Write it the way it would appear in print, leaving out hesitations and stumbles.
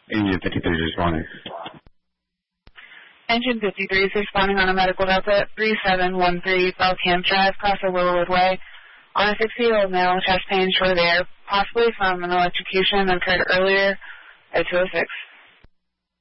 Engine 53 is responding. Engine 53 is responding on a medical delta at 3713 Belcamp Drive, across the Willowwood Way. On a 60-year-old male, chest pain, short of air, possibly from an electrocution that occurred earlier at 206.